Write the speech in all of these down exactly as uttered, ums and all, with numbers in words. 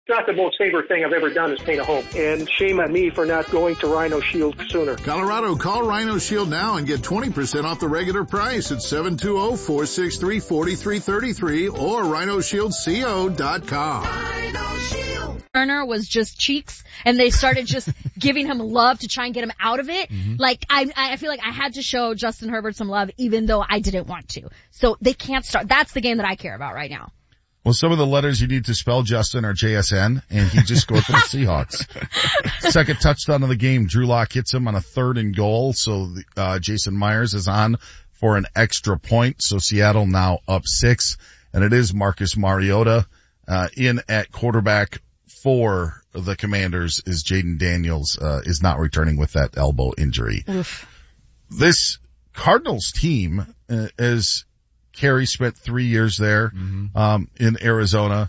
not the most favorite thing I've ever done is paint a home. And shame on me for not going to Rhino Shield sooner. Colorado, call Rhino Shield now and get twenty percent off the regular price at seven two zero, four six three, four three three three or rhino shield co dot com. Rhino Shield. Turner was just cheeks, and they started just giving him love to try and get him out of it. Mm-hmm. Like, I I feel like I had to show Justin Herbert some love, even though I didn't want to. So they can't start. That's the game that I care about right now. Well, some of the letters you need to spell, Justin, are J S N, and he just scored for the Seahawks. Second touchdown of the game. Drew Lock hits him on a third and goal, so uh Jason Myers is on for an extra point. So Seattle now up six, and it is Marcus Mariota uh in at quarterback for the Commanders. Is Jaden Daniels uh is not returning with that elbow injury. Oof. This Cardinals team uh, is Kerry spent three years there, mm-hmm. um, in Arizona,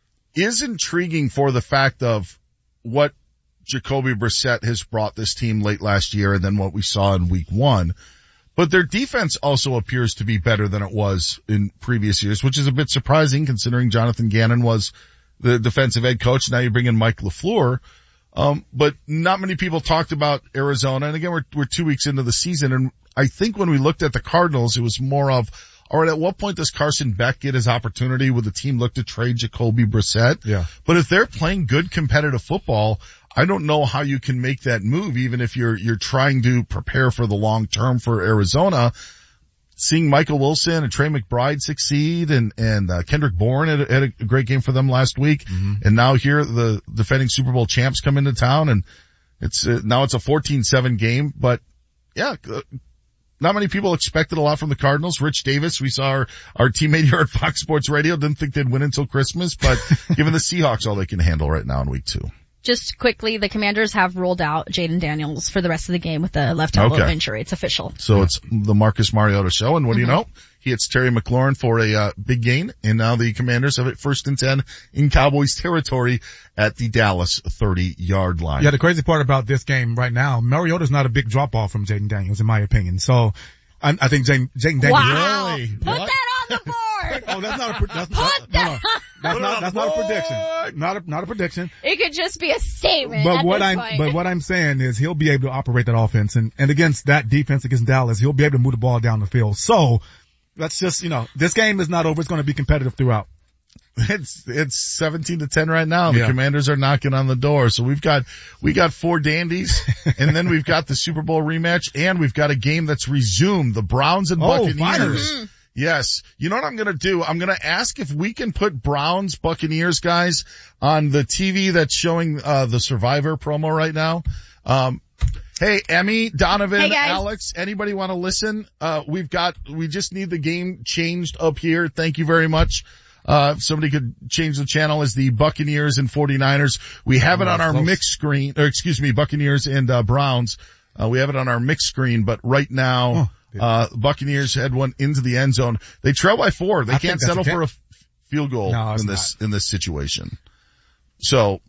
is intriguing for the fact of what Jacoby Brissett has brought this team late last year and then what we saw in week one. But their defense also appears to be better than it was in previous years, which is a bit surprising considering Jonathan Gannon was the defensive head coach. Now you bring in Mike LaFleur. Um, but not many people talked about Arizona. And again, we're, we're two weeks into the season. And I think when we looked at the Cardinals, it was more of, all right, at what point does Carson Beck get his opportunity? Would the team look to trade Jacoby Brissett? Yeah. But if they're playing good competitive football, I don't know how you can make that move, even if you're, you're trying to prepare for the long term for Arizona. Seeing Michael Wilson and Trey McBride succeed and, and, uh, Kendrick Bourne had a, had a great game for them last week. Mm-hmm. And now here the defending Super Bowl champs come into town and it's, uh, now it's a fourteen seven game, but yeah, uh, not many people expected a lot from the Cardinals. Rich Davis, we saw our, our teammate here at Fox Sports Radio, didn't think they'd win until Christmas, but given the Seahawks all they can handle right now in week two. Just quickly, the Commanders have rolled out Jaden Daniels for the rest of the game with a left elbow okay. injury. It's official. So it's the Marcus Mariota show, and what mm-hmm. do you know? He hits Terry McLaurin for a uh, big gain, and now the Commanders have it first and ten in Cowboys territory at the Dallas thirty-yard line. Yeah, the crazy part about this game right now, Mariota's not a big drop-off from Jaden Daniels, in my opinion. So I, I think Jaden Daniels... Wow! Really? Put What? that on the board! Oh, that's not a... That's, Put that, that... no, no. That's Put not, that's not a prediction. Not a, not a prediction. It could just be a statement But at what this I'm, point. but what I'm saying is he'll be able to operate that offense, and, and against that defense against Dallas, he'll be able to move the ball down the field. So, that's just, you know, this game is not over. It's going to be competitive throughout. It's, it's seventeen to ten right now. The yeah. Commanders are knocking on the door. So we've got, we got four dandies and then we've got the Super Bowl rematch and we've got a game that's resumed. The Browns and Oh, Buccaneers. finally. Yes. You know what I'm going to do? I'm going to ask if we can put Browns Buccaneers guys on the T V that's showing, uh, the Survivor promo right now. Um, Hey, Emmy, Donovan, hey Alex, anybody want to listen? Uh, we've got, we just need the game changed up here. Thank you very much. Uh, if somebody could change the channel as the Buccaneers and forty-niners. We have it on our close. mixed screen, or excuse me, Buccaneers and, uh, Browns. Uh, we have it on our mixed screen, but right now, oh, uh, Buccaneers had one into the end zone. They trail by four. They I can't think that's settle a ten- for a f- field goal No, it's in this, not. in this situation. So,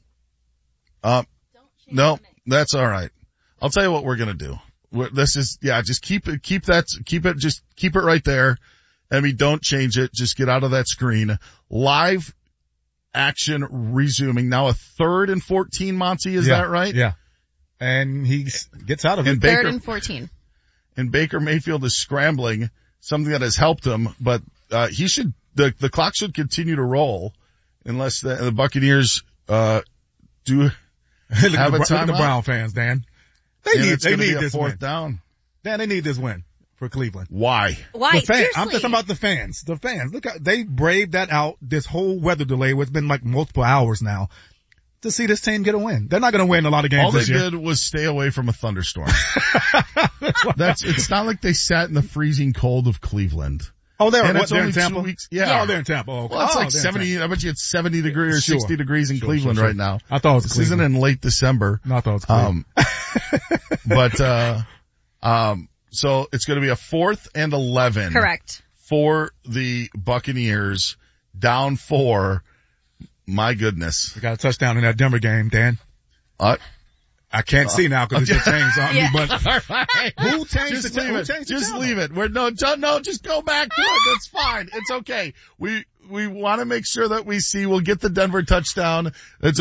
uh, no, that's all right. I'll tell you what we're gonna do. We're, this is, yeah, just keep it, keep that, keep it, just keep it right there. I mean, don't change it. Just get out of that screen. Live action resuming. Now a third and fourteen, Monty, is yeah, that right? Yeah. And he gets out of and it. Baker, Third and fourteen. And Baker Mayfield is scrambling, something that has helped him, but, uh, he should, the, the clock should continue to roll unless the, the Buccaneers, uh, do look, have at the, a look at the timeout. Brown fans, Dan. They And need, it's they gonna need be a this fourth win. down. Dan, they need this win for Cleveland. Why? Why? The fans, Seriously. I'm just talking about the fans. The fans. Look, at, they braved that out this whole weather delay. It's been like multiple hours now to see this team get a win. They're not going to win a lot of games All they this year. did was stay away from a thunderstorm. That's, it's not like they sat in the freezing cold of Cleveland. Oh, they're, And what, it's they're only in two Tampa? weeks. Yeah. Oh, they're in Tampa. Oh, okay. Well, it's oh, like they're in seventy, Tampa. I bet you it's seventy degrees or Sure. sixty degrees in Sure, Cleveland sure, sure. right now. I thought it was This Cleveland. isn't in late December. No, I thought it was Cleveland. Um, but, uh, um, so it's going to be a fourth and eleven. Correct. For the Buccaneers, down four. My goodness. We got a touchdown in that Denver game, Dan. Uh, I can't see now because it just changed on Yeah. me, but who changed just the leave who it. changed the Just channel? leave it. We're no, no, just go back to it. That's fine. It's okay. We, we want to make sure that we see, we'll get the Denver touchdown. It's